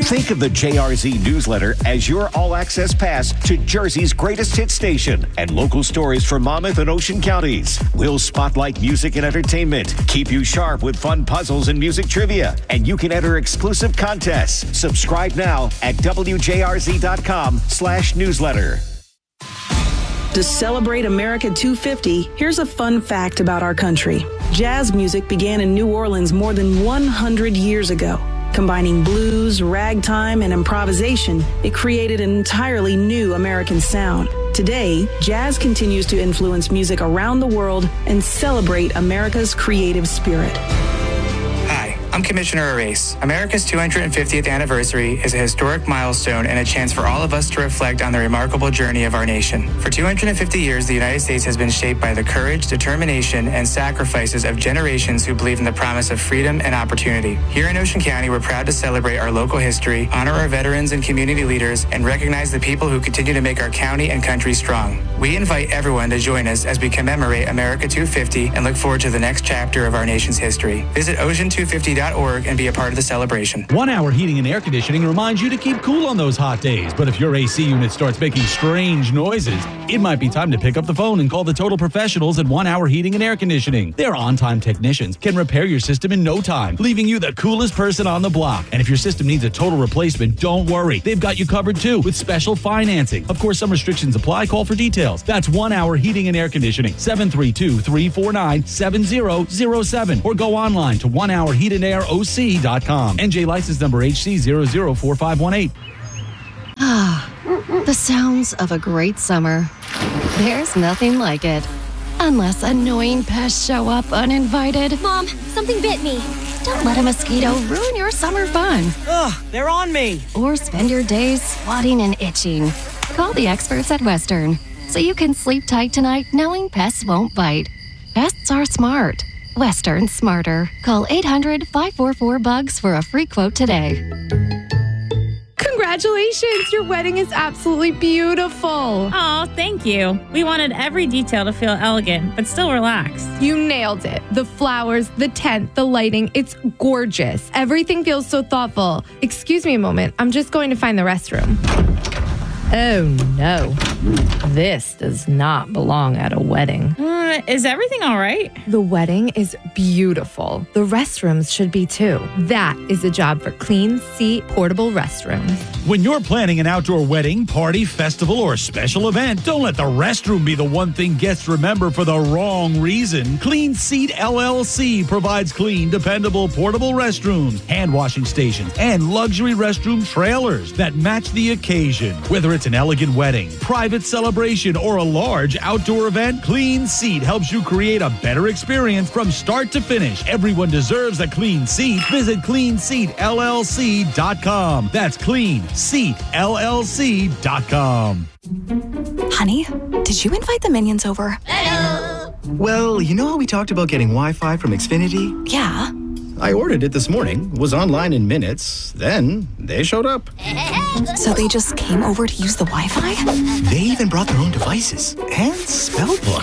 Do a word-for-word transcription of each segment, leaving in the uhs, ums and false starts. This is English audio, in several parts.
Think of the J R Z newsletter as your all-access pass to Jersey's greatest hit station and local stories from Monmouth and Ocean counties. We'll spotlight music and entertainment, keep you sharp with fun puzzles and music trivia, and you can enter exclusive contests. Subscribe now at W J R Z dot com slash newsletter. To celebrate America two fifty, here's a fun fact about our country. Jazz music began in New Orleans more than one hundred years ago. Combining blues, ragtime, and improvisation, it created an entirely new American sound. Today, jazz continues to influence music around the world and celebrate America's creative spirit. Hi, I'm Commissioner Erase. America's two hundred fiftieth anniversary is a historic milestone and a chance for all of us to reflect on the remarkable journey of our nation. For two hundred fifty years, the United States has been shaped by the courage, determination, and sacrifices of generations who believe in the promise of freedom and opportunity. Here in Ocean County, we're proud to celebrate our local history, honor our veterans and community leaders, and recognize the people who continue to make our county and country strong. We invite everyone to join us as we commemorate America two fifty and look forward to the next chapter of our nation's history. Visit ocean two fifty dot org and be a part of the celebration. One Hour Heating and Air Conditioning reminds you to keep cool on those hot days. But if your A C unit starts making strange noises, it might be time to pick up the phone and call the total professionals at One Hour Heating and Air Conditioning. Their on-time technicians can repair your system in no time, leaving you the coolest person on the block. And if your system needs a total replacement, don't worry. They've got you covered too with special financing. Of course, some restrictions apply. Call for details. That's One Hour Heating and Air Conditioning, seven three two, three four nine, seven zero zero seven, or go online to one hour heat and air o c dot com. N J license number H C zero zero four five one eight. Ah, the sounds of a great summer. There's nothing like it. Unless annoying pests show up uninvited. Mom, something bit me. Don't let a mosquito ruin your summer fun. Ugh, they're on me. Or spend your days swatting and itching. Call the experts at Western so you can sleep tight tonight knowing pests won't bite. Pests are smart. Western smarter. Call eight hundred, five four four, bugs for a free quote today. Congratulations! Your wedding is absolutely beautiful. Oh, thank you. We wanted every detail to feel elegant, but still relaxed. You nailed it. The flowers, the tent, the lighting, it's gorgeous. Everything feels so thoughtful. Excuse me a moment. I'm just going to find the restroom. Oh, no. This does not belong at a wedding. Uh, is everything all right? The wedding is beautiful. The restrooms should be too. That is a job for Clean Seat portable restrooms. When you're planning an outdoor wedding, party, festival, or special event, don't let the restroom be the one thing guests remember for the wrong reason. Clean Seat L L C provides clean, dependable, portable restrooms, hand washing stations, and luxury restroom trailers that match the occasion. Whether it's an elegant wedding, private celebration, or a large outdoor event, Clean Seat helps you create a better experience from start to finish. Everyone deserves a clean seat. Visit clean seat L L C dot com. That's clean seat L L C dot com. Honey, did you invite the minions over? Hello. Well, you know how we talked about getting Wi-Fi from Xfinity? Yeah. I ordered it this morning, was online in minutes, then they showed up. So they just came over to use the Wi-Fi? They even brought their own devices and spell book.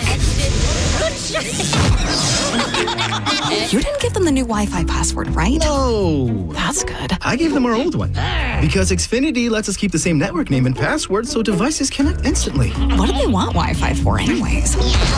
You didn't give them the new Wi-Fi password, right? No. That's good. I gave them our old one. Because Xfinity lets us keep the same network name and password so devices connect instantly. What do they want Wi-Fi for anyways?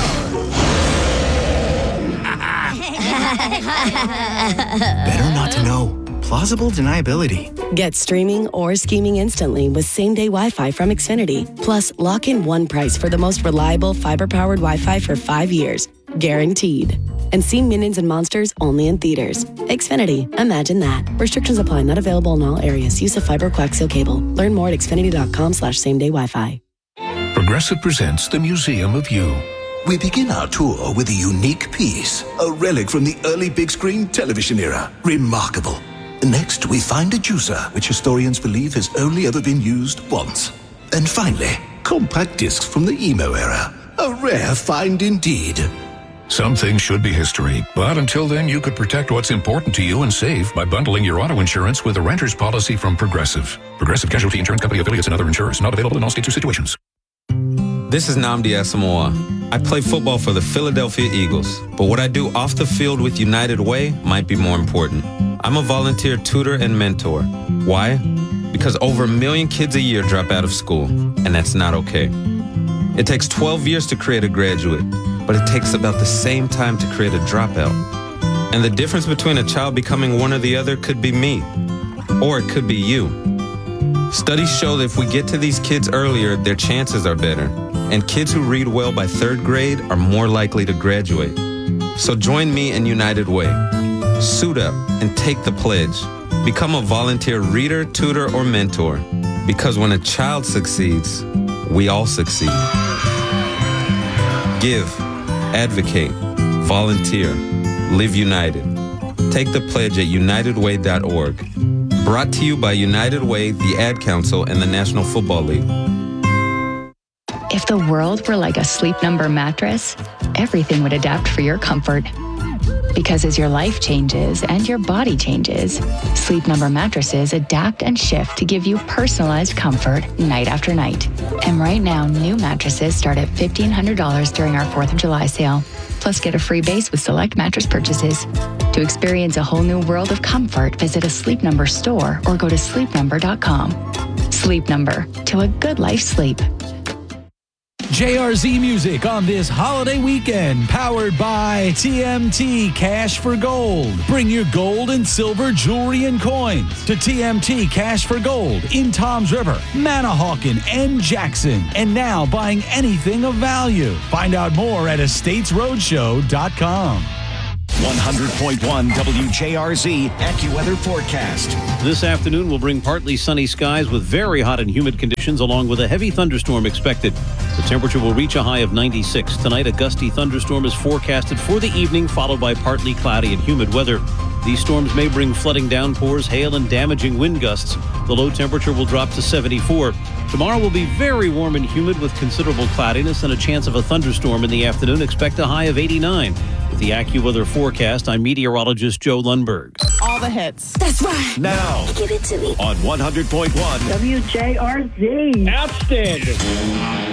Better not to know. Plausible deniability. Get streaming or scheming instantly with same-day Wi-Fi from Xfinity. Plus, lock in one price for the most reliable fiber-powered Wi-Fi for five years. Guaranteed. And see Minions and Monsters only in theaters. Xfinity. Imagine that. Restrictions apply. Not available in all areas. Use of fiber coaxial cable. Learn more at xfinity.com slash same-day Wi-Fi. Progressive presents the Museum of You. We begin our tour with a unique piece, a relic from the early big screen television era. Remarkable. Next, we find a juicer, which historians believe has only ever been used once. And finally, compact discs from the emo era. A rare find indeed. Some things should be history, but until then, you could protect what's important to you and save by bundling your auto insurance with a renter's policy from Progressive. Progressive Casualty Insurance Company affiliates and other insurers. Not available in all states or situations. This is Nnamdi Asamoah. I play football for the Philadelphia Eagles, but what I do off the field with United Way might be more important. I'm a volunteer tutor and mentor. Why? because over a million kids a year drop out of school, and that's not okay. It takes twelve years to create a graduate, but it takes about the same time to create a dropout. And the difference between a child becoming one or the other could be me, or it could be you. Studies show that if we get to these kids earlier, their chances are better. And kids who read well by third grade are more likely to graduate. So join me in United Way. Suit up and take the pledge. Become a volunteer reader, tutor, or mentor. Because when a child succeeds, we all succeed. Give, advocate, volunteer, live united. Take the pledge at united way dot org. Brought to you by United Way, the Ad Council, and the National Football League. If the world were like a Sleep Number mattress, everything would adapt for your comfort. Because as your life changes and your body changes, Sleep Number mattresses adapt and shift to give you personalized comfort night after night. And right now, new mattresses start at fifteen hundred dollars during our fourth of July sale. Plus, get a free base with select mattress purchases. To experience a whole new world of comfort, visit a Sleep Number store or go to sleep number dot com. Sleep Number, to a good life sleep. J R Z Music on this holiday weekend, powered by T M T Cash for Gold. Bring your gold and silver jewelry and coins to T M T Cash for Gold in Toms River, Manahawkin, and Jackson. And now buying anything of value. Find out more at estates roadshow dot com. one hundred point one W J R Z AccuWeather forecast. This afternoon will bring partly sunny skies with very hot and humid conditions, along with a heavy thunderstorm expected. The temperature will reach a high of ninety-six. Tonight, a gusty thunderstorm is forecasted for the evening, followed by partly cloudy and humid weather. These storms may bring flooding downpours, hail, and damaging wind gusts. The low temperature will drop to seventy-four. Tomorrow will be very warm and humid with considerable cloudiness and a chance of a thunderstorm in the afternoon. Expect a high of eighty-nine. With the AccuWeather forecast, I'm meteorologist Joe Lundberg. All the hits. That's right. Now, give it to me. On one hundred point one W J R Z. Outstanding.